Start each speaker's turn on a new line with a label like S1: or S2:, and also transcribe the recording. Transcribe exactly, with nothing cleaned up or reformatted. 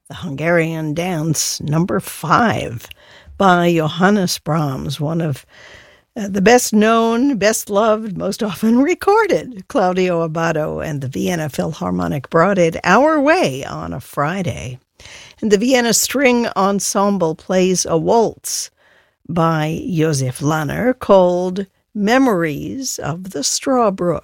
S1: the Hungarian Dance number five by Johannes Brahms, one of uh, the best known, best loved, most often recorded. Claudio Abbado and the Vienna Philharmonic brought it our way on a Friday. And the Vienna String Ensemble plays a waltz by Josef Lanner called Memories of the Strawbrook.